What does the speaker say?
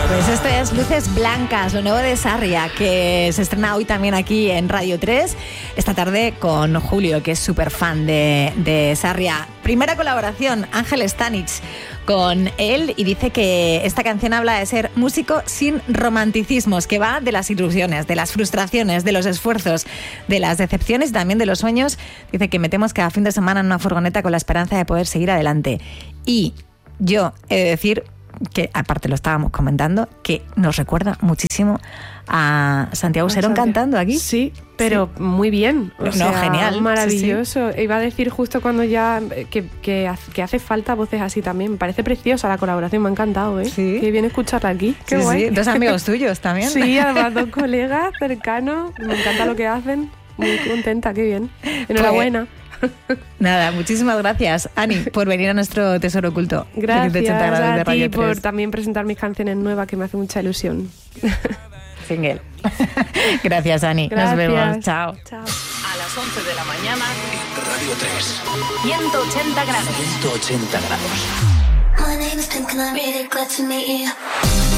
Pues esto es Luces Blancas, lo nuevo de Sarria, que se estrena hoy también aquí en Radio 3, esta tarde con Julio, que es súper fan de Sarria. Primera colaboración, Ángel Stanich con él, y dice que esta canción habla de ser músico sin romanticismos, que va de las ilusiones, de las frustraciones, de los esfuerzos, de las decepciones y también de los sueños. Dice que metemos cada fin de semana en una furgoneta con la esperanza de poder seguir adelante. Y yo he de decir que, aparte lo estábamos comentando, que nos recuerda muchísimo a Santiago Serón cantando aquí. Sí, pero sí, muy bien. O sea, genial. Maravilloso. Sí. Iba a decir justo cuando ya que hace falta voces así también. Me parece preciosa la colaboración, me ha encantado, ¿eh? Sí. Qué bien escucharla aquí. Qué guay. Sí. Dos amigos tuyos también. Sí, además 2 colegas cercanos. Me encanta lo que hacen. Muy contenta, qué bien. Enhorabuena. Nada, muchísimas gracias, Ani, por venir a nuestro Tesoro Oculto. Gracias a de Radio ti 3. por también presentar mis canciones nuevas, que me hace mucha ilusión. Single. Gracias, Ani. Gracias. Nos vemos. Chao. Chao. A las 11 de la mañana en Radio 3. 180 grados. 180 grados. My name is Pink and I'm really glad to meet you.